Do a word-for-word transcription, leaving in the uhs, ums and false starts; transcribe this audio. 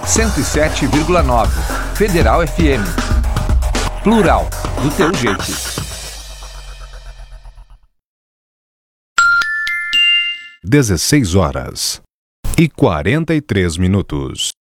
cento e sete vírgula nove. Federal F M. Plural, do teu jeito. dezesseis horas e quarenta e três minutos.